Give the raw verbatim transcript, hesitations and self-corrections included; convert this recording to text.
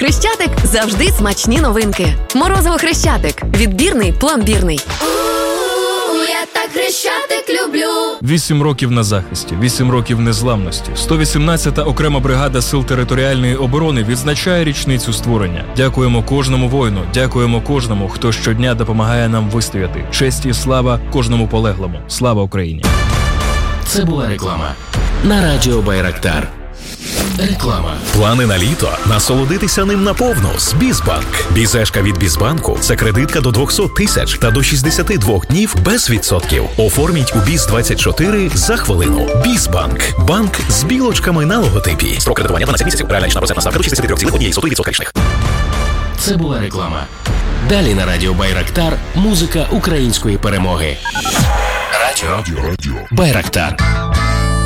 Хрещатик – завжди смачні новинки. Морозиво Хрещатик. Відбірний, пломбірний. Я так Хрещатик люблю. Вісім років на захисті, вісім років незламності. сто вісімнадцята окрема бригада Сил територіальної оборони відзначає річницю створення. Дякуємо кожному воїну, дякуємо кожному, хто щодня допомагає нам вистояти. Честь і слава кожному полеглому. Слава Україні! Це була реклама на радіо Байрактар. Реклама. Плани на літо? Насолодитися ним наповну з Бізбанк. Бізешка від Бізбанку – це кредитка до двісті тисяч та до шістдесят два днів без відсотків. Оформіть у Біз двадцять чотири за хвилину. Бізбанк. Банк з білочками на логотипі. Строк кредитування дванадцять місяців. Реальна річна процентна ставка до шістдесят три цілих одна сотих відсотка річних. Це була реклама. Далі на радіо Байрактар музика української перемоги. Радіо, радіо, радіо. Байрактар.